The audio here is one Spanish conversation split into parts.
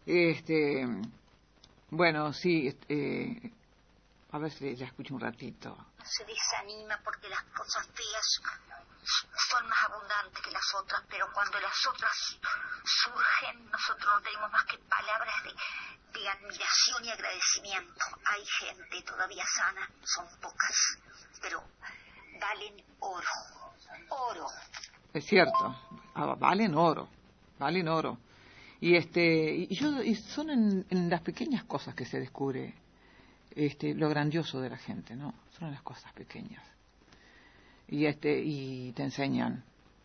Este, bueno, sí, a ver si la escucho un ratito. Se desanima porque las cosas feas son más abundantes que las otras, pero cuando las otras surgen, nosotros no tenemos más que palabras de admiración y agradecimiento. Hay gente todavía sana, son pocas, pero valen oro. Oro. Es cierto, valen oro, valen oro. Y son en las pequeñas cosas que se descubre lo grandioso de la gente, ¿no? Son las cosas pequeñas. Y te enseñan,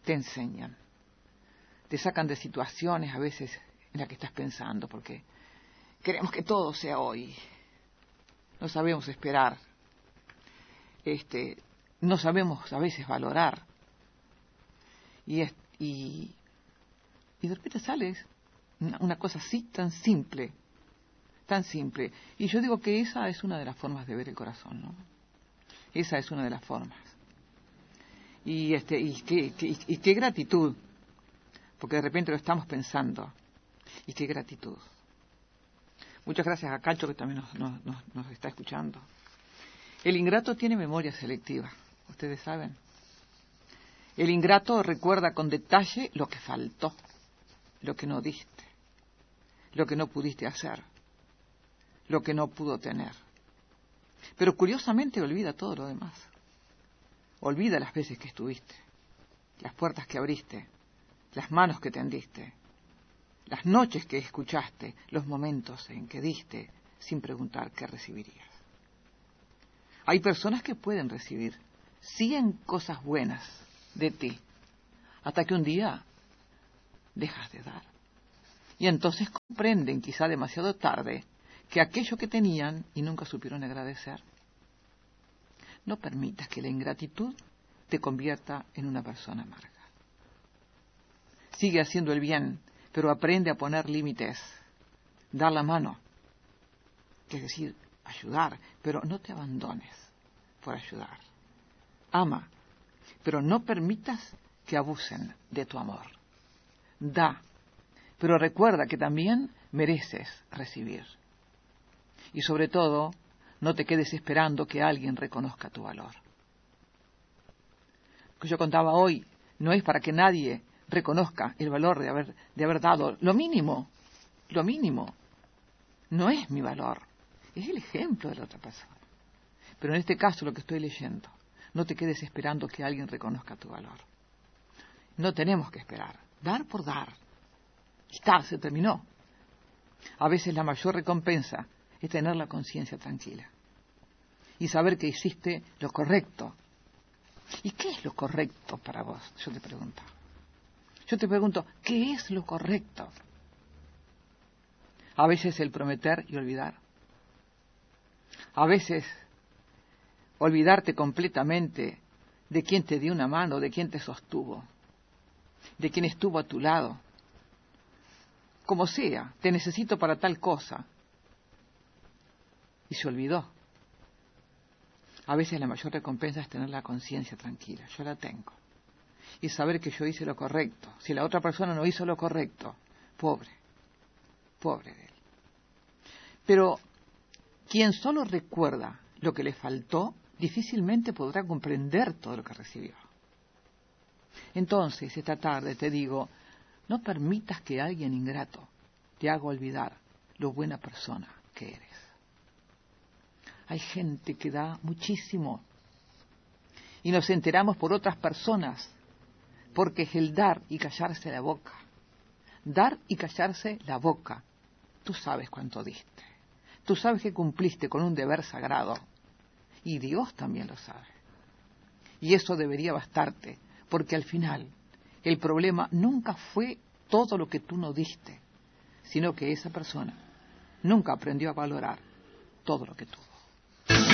te sacan de situaciones a veces en las que estás pensando, porque queremos que todo sea hoy. No sabemos esperar. No sabemos a veces valorar. Y de repente sales una cosa así tan simple. Y yo digo que esa es una de las formas de ver el corazón, ¿no? Esa es una de las formas. Y qué gratitud, porque de repente lo estamos pensando. Y qué gratitud. Muchas gracias a Cacho, que también nos está escuchando. El ingrato tiene memoria selectiva, ustedes saben. El ingrato recuerda con detalle lo que faltó, lo que no diste, lo que no pudiste hacer, lo que no pudo tener. Pero curiosamente olvida todo lo demás. Olvida las veces que estuviste, las puertas que abriste, las manos que tendiste, las noches que escuchaste, los momentos en que diste sin preguntar qué recibirías. Hay personas que pueden recibir 100 cosas buenas de ti, hasta que un día dejas de dar. Y entonces comprenden, quizá demasiado tarde, que aquello que tenían y nunca supieron agradecer. No permitas que la ingratitud te convierta en una persona amarga. Sigue haciendo el bien, pero aprende a poner límites. Dar la mano, es decir, ayudar, pero no te abandones por ayudar. Ama, pero no permitas que abusen de tu amor. Da, pero recuerda que también mereces recibir. Y sobre todo, no te quedes esperando que alguien reconozca tu valor. Lo que yo contaba hoy no es para que nadie reconozca el valor de haber dado lo mínimo. Lo mínimo. No es mi valor, es el ejemplo de la otra persona. Pero en este caso, lo que estoy leyendo, no te quedes esperando que alguien reconozca tu valor. No tenemos que esperar. Dar por dar. Está, se terminó. A veces la mayor recompensa es tener la conciencia tranquila y saber que hiciste lo correcto. ¿Y qué es lo correcto para vos? Yo te pregunto. ¿Qué es lo correcto? A veces el prometer y olvidar. A veces olvidarte completamente de quien te dio una mano, de quien te sostuvo, de quien estuvo a tu lado. Como sea, te necesito para tal cosa. Y se olvidó. A veces la mayor recompensa es tener la conciencia tranquila. Yo la tengo. Y saber que yo hice lo correcto. Si la otra persona no hizo lo correcto, pobre de él. Pero quien solo recuerda lo que le faltó, difícilmente podrá comprender todo lo que recibió. Entonces, esta tarde te digo, no permitas que alguien ingrato te haga olvidar lo buena persona que eres. Hay gente que da muchísimo y nos enteramos por otras personas, porque es el dar y callarse la boca. Dar y callarse la boca. Tú sabes cuánto diste. Tú sabes que cumpliste con un deber sagrado. Y Dios también lo sabe. Y eso debería bastarte, porque al final el problema nunca fue todo lo que tú no diste, sino que esa persona nunca aprendió a valorar todo lo que tuvo.